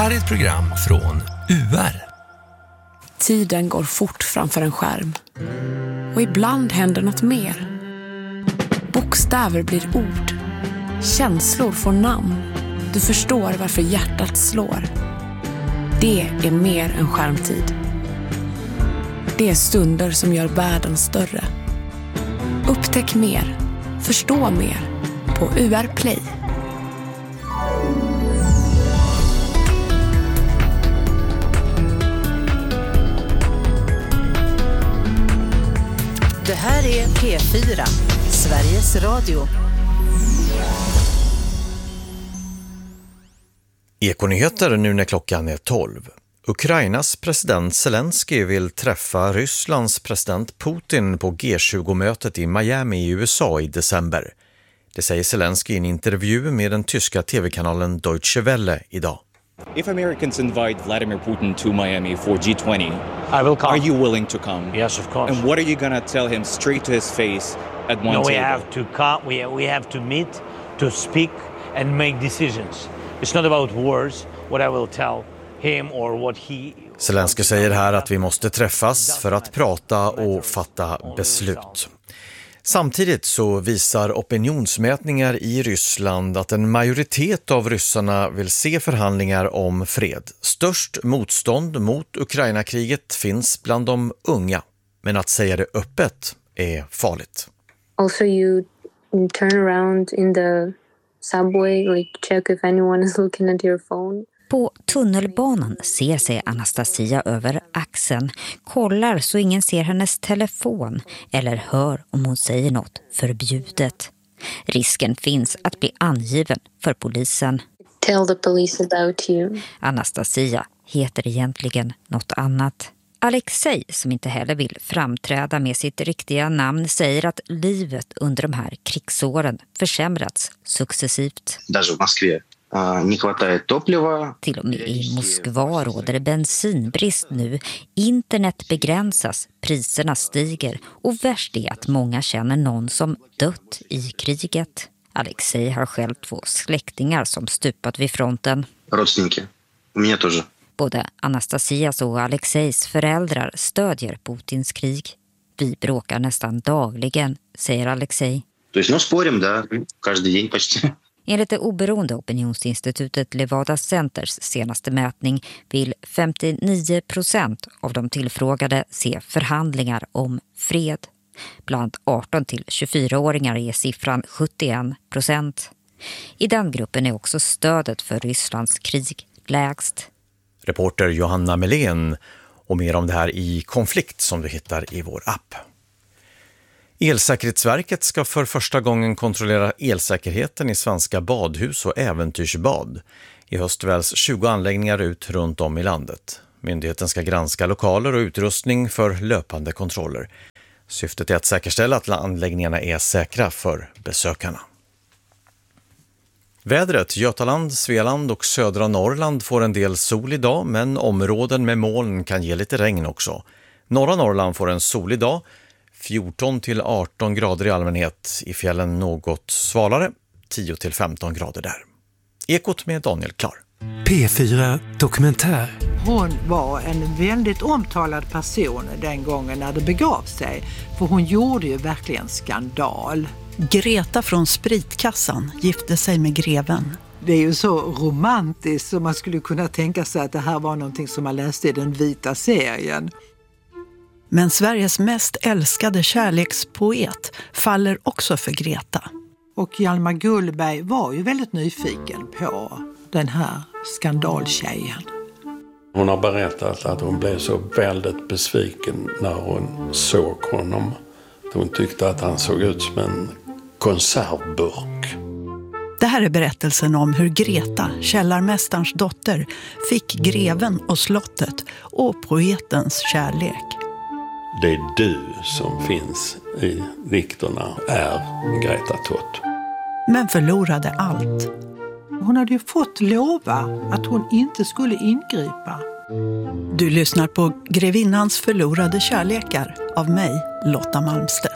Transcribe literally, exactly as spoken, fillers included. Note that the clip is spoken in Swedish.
här är ett program från U R. Tiden går fort framför en skärm. Och ibland händer något mer. Bokstäver blir ord. Känslor får namn. Du förstår varför hjärtat slår. Det är mer än skärmtid. Det är stunder som gör världen större. Upptäck mer. Förstå mer. På U R Play. Det här är P fyra, Sveriges Radio. Ekonyheter nu när klockan är tolv. Ukrainas president Zelensky vill träffa Rysslands president Putin på G tjugo-mötet i Miami i U S A i december. Det säger Zelensky i en intervju med den tyska tv-kanalen Deutsche Welle idag. If Americans invite Vladimir Putin to Miami for G twenty, I will come. Are you willing to come? Yes, of course. And what are you going to tell him straight to his face at one no, table? we have to come. We we have to meet, to speak, and make decisions. It's not about words. What I will tell him or what he. Zelensky säger här att vi måste träffas för att prata och fatta beslut. Samtidigt så visar opinionsmätningar i Ryssland att en majoritet av ryssarna vill se förhandlingar om fred. Störst motstånd mot Ukraina-kriget finns bland de unga, men att säga det öppet är farligt. Also you turn around in the subway, like check if anyone is looking at your phone. På tunnelbanan ser sig Anastasia över axeln, kollar så ingen ser hennes telefon eller hör om hon säger något förbjudet. Risken finns att bli angiven för polisen. Tell the police about you. Anastasia heter egentligen något annat. Alexej, som inte heller vill framträda med sitt riktiga namn, säger att livet under de här krigsåren försämrats successivt. Даже в Москве не хватает топлива. Till och med i Moskva råder det bensinbrist nu. Internet begränsas, priserna stiger och värst är att många känner någon som dött i kriget. Alexej har själv två släktingar som stupat vid fronten. Родственники. У меня тоже. Både Anastasias och Alexejs föräldrar stödjer Putins krig. Vi bråkar nästan dagligen, säger Alexej. То есть, ну, спорим, да, каждый день почти. Enligt det oberoende opinionsinstitutet Levada Centers senaste mätning vill femtionio procent av de tillfrågade se förhandlingar om fred. Bland arton till tjugofyra-åringar är siffran sjuttioen procent. I den gruppen är också stödet för Rysslands krig lägst. Reporter Johanna Melén och mer om det här i Konflikt som du hittar i vår app. Elsäkerhetsverket ska för första gången kontrollera elsäkerheten i svenska badhus och äventyrsbad. I höst väljs tjugo anläggningar ut runt om i landet. Myndigheten ska granska lokaler och utrustning för löpande kontroller. Syftet är att säkerställa att anläggningarna är säkra för besökarna. Vädret: Götaland, Svealand och södra Norrland får en del sol idag, men områden med moln kan ge lite regn också. Norra Norrland får en solig dag, fjorton till arton grader i allmänhet, i fjällen något svalare, tio till femton grader där. Ekot med Daniel Klar. P fyra Dokumentär. Hon var en väldigt omtalad person den gången när det begav sig, för hon gjorde ju verkligen skandal. Greta från Spritkassan gifte sig med greven. Det är ju så romantiskt så man skulle kunna tänka sig att det här var någonting som man läste i den vita serien. Men Sveriges mest älskade kärlekspoet faller också för Greta. Och Hjalmar Gullberg var ju väldigt nyfiken på den här skandaltjejen. Hon har berättat att hon blev så väldigt besviken när hon såg honom. Hon tyckte att han såg ut som en konservburk. Det här är berättelsen om hur Greta, källarmästarens dotter, fick greven och slottet och poetens kärlek. Det är du som finns i dikterna är Greta Tott. Men förlorade allt. Hon hade ju fått lova att hon inte skulle ingripa. Du lyssnar på Grevinnans förlorade kärlekar av mig, Lotta Malmsten.